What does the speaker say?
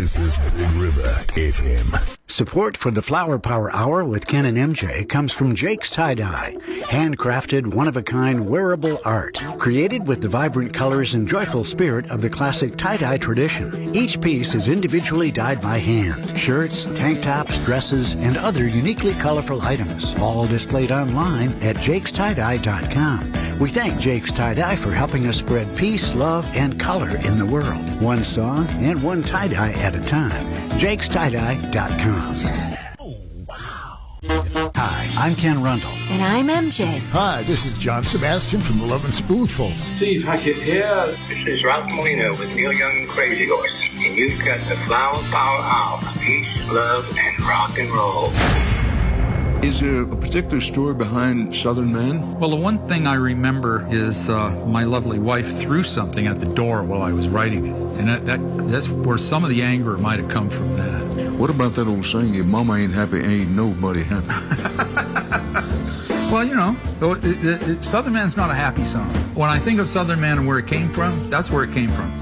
This is Big River FM. Support for the Flower Power Hour with Ken and MJ comes from Jake's Tie-Dye. Handcrafted, one-of-a-kind wearable art. Created with the vibrant colors and joyful spirit of the classic tie-dye tradition. Each piece is individually dyed by hand. Shirts, tank tops, dresses, and other uniquely colorful items. All displayed online at jakestieDye.com. We thank Jake's Tie-Dye for helping us spread peace, love, and color in the world. One song and one tie-dye at a time. jakestieDye.com. Oh, wow. Hi, I'm Ken Rundle. And I'm MJ. Hi, this is John Sebastian from The Lovin' Spoonful. Steve Hackett here. This is Ralph Molino with Neil Young and Crazy Horse. And you've got the Flower Power Hour. Peace, love, and rock and roll. Is there a particular story behind Southern Man? Well, the one thing I remember is my lovely wife threw something at the door while I was writing it. And that's where some of the anger might have come from that. What about that old saying, if mama ain't happy, ain't nobody happy? Well, you know, Southern Man's not a happy song. When I think of Southern Man and where it came from, that's where it came from.